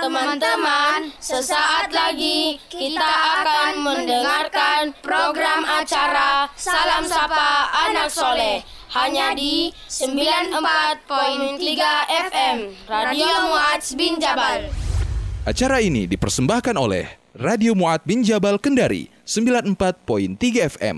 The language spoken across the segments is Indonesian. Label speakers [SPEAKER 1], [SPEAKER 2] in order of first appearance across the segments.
[SPEAKER 1] Teman-teman, sesaat lagi kita akan mendengarkan program acara Salam Sapa Anak Soleh hanya di 94.3 FM Radio Mu'adz bin Jabal.
[SPEAKER 2] Acara ini dipersembahkan oleh Radio Mu'adz bin Jabal Kendari 94.3 FM.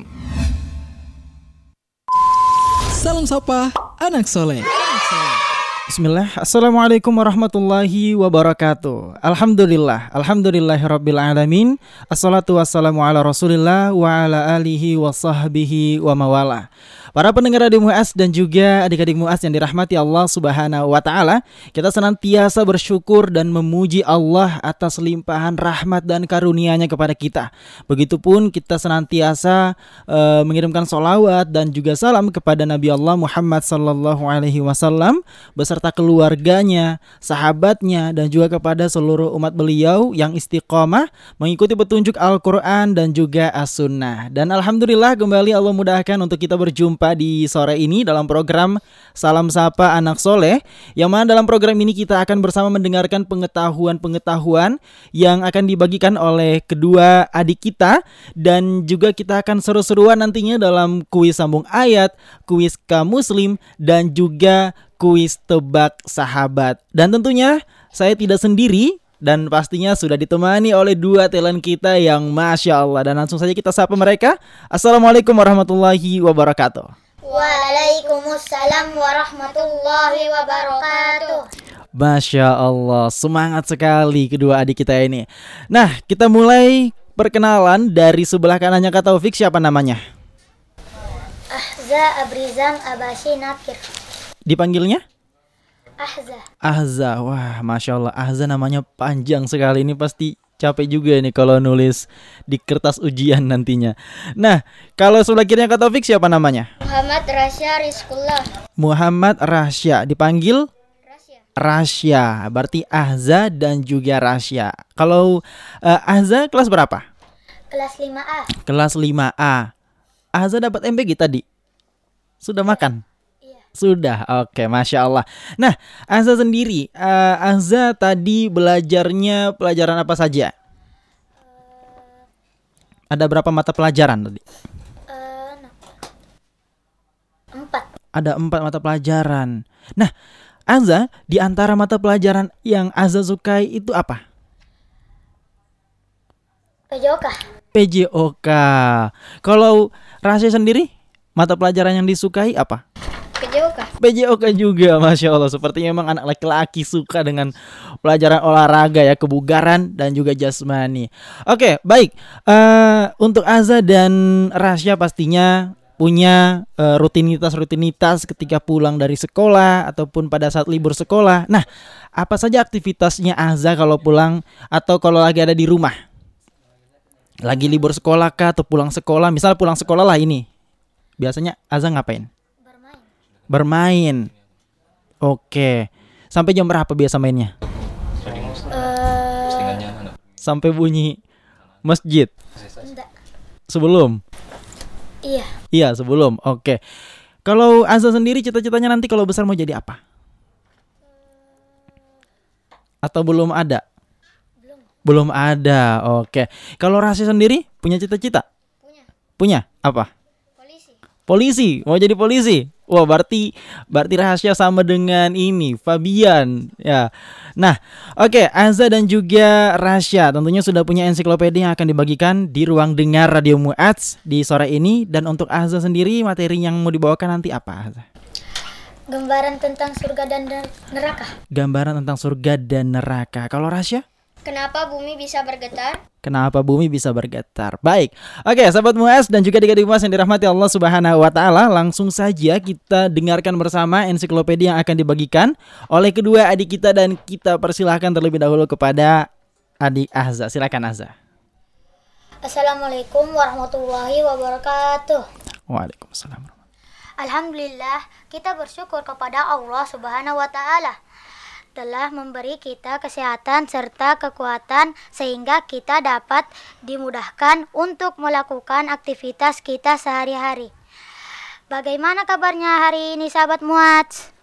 [SPEAKER 3] Salam Sapa Anak Soleh.
[SPEAKER 4] Bismillah, Assalamualaikum warahmatullahi wabarakatuh. Alhamdulillahirabbil alamin. Assalatu wassalamu ala Rasulillah wa ala alihi wa sahbihi wa mawalah. Para pendengar Radio Mu'adz dan juga adik-adik Mu'adz yang dirahmati Allah Subhanahu wa taala, kita senantiasa bersyukur dan memuji Allah atas limpahan rahmat dan karunia-Nya kepada kita. Begitupun kita senantiasa mengirimkan sholawat dan juga salam kepada Nabi Allah Muhammad sallallahu alaihi wasallam beserta keluarganya, sahabatnya, dan juga kepada seluruh umat beliau yang istiqomah mengikuti petunjuk Al-Quran dan juga As-Sunnah. Dan Alhamdulillah kembali Allah mudahkan untuk kita berjumpa di sore ini dalam program Salam Sapa Anak Soleh, yang mana dalam program ini kita akan bersama mendengarkan pengetahuan-pengetahuan yang akan dibagikan oleh kedua adik kita, dan juga kita akan seru-seruan nantinya dalam kuis sambung ayat, kuis Muslim, dan juga kuis tebak sahabat. Dan tentunya saya tidak sendiri, dan pastinya sudah ditemani oleh dua talent kita yang Masya Allah. Dan langsung saja kita sapa mereka. Assalamualaikum warahmatullahi wabarakatuh.
[SPEAKER 5] Waalaikumsalam warahmatullahi wabarakatuh.
[SPEAKER 4] Masya Allah, semangat sekali kedua adik kita ini. Nah, kita mulai perkenalan dari sebelah kanannya Kak Taufik. Siapa namanya?
[SPEAKER 5] Ahza Abrizam Abashi Nakir.
[SPEAKER 4] Dipanggilnya?
[SPEAKER 5] Ahza.
[SPEAKER 4] Wah, Masya Allah, Ahza namanya panjang sekali. Ini pasti capek juga nih kalau nulis di kertas ujian nantinya. Nah, kalau sebelah kirinya Kak Taufik siapa namanya?
[SPEAKER 5] Muhammad Rasya Rizkullah.
[SPEAKER 4] Muhammad Rasya, dipanggil? Rasya, berarti Ahza dan juga Rasya. Kalau Ahza kelas berapa?
[SPEAKER 5] Kelas 5A.
[SPEAKER 4] Kelas 5A. Ahza dapat MBG tadi? Sudah makan? Sudah, oke, Masya Allah. Nah, Ahza sendiri, Ahza tadi belajarnya pelajaran apa saja? Ada berapa mata pelajaran tadi?
[SPEAKER 5] 4.
[SPEAKER 4] Ada 4 mata pelajaran. Nah, Ahza, di antara mata pelajaran yang Ahza sukai itu apa?
[SPEAKER 5] PJOK.
[SPEAKER 4] PJOK. Kalau Rasya sendiri, mata pelajaran yang disukai apa? PJOK juga, Masya Allah. Sepertinya memang anak laki-laki suka dengan pelajaran olahraga ya, kebugaran dan juga jasmani. Oke, baik. Untuk Ahza dan Rasya pastinya punya rutinitas ketika pulang dari sekolah ataupun pada saat libur sekolah. Nah, apa saja aktivitasnya Ahza kalau pulang atau kalau lagi ada di rumah? Lagi libur sekolah kah atau pulang sekolah? Misal pulang sekolah lah ini. Biasanya Ahza ngapain? Bermain. Oke. Sampai jam berapa biasa mainnya? Sampai bunyi masjid?
[SPEAKER 5] Enggak.
[SPEAKER 4] Sebelum?
[SPEAKER 5] Iya,
[SPEAKER 4] sebelum. Oke. Kalau Ahza sendiri cita-citanya nanti kalau besar mau jadi apa? Atau belum ada? Belum ada. Oke. Kalau Rasya sendiri punya cita-cita? Punya? Apa? Polisi. Mau jadi polisi? Wah, berarti Rasya sama dengan ini Fabian ya. Nah, oke, Ahza dan juga Rasya tentunya sudah punya ensiklopedia yang akan dibagikan di ruang dengar Radio Mu'adz di sore ini. Dan untuk Ahza sendiri, materi yang mau dibawakan nanti apa, Ahza?
[SPEAKER 5] Gambaran tentang surga dan neraka.
[SPEAKER 4] Gambaran tentang surga dan neraka. Kalau Rasya?
[SPEAKER 5] Kenapa bumi bisa bergetar?
[SPEAKER 4] Kenapa bumi bisa bergetar? Baik. Oke, sahabat Mu'adz dan juga adik-adik Mu'adz yang dirahmati Allah Subhanahu wa taala, langsung saja kita dengarkan bersama ensiklopedia yang akan dibagikan oleh kedua adik kita, dan kita persilahkan terlebih dahulu kepada adik Ahza. Silakan Ahza.
[SPEAKER 5] Assalamualaikum warahmatullahi wabarakatuh.
[SPEAKER 4] Waalaikumsalam.
[SPEAKER 5] Alhamdulillah, kita bersyukur kepada Allah Subhanahu wa taala telah memberi kita kesehatan serta kekuatan sehingga kita dapat dimudahkan untuk melakukan aktivitas kita sehari-hari. Bagaimana kabarnya hari ini sahabat Mu'adz?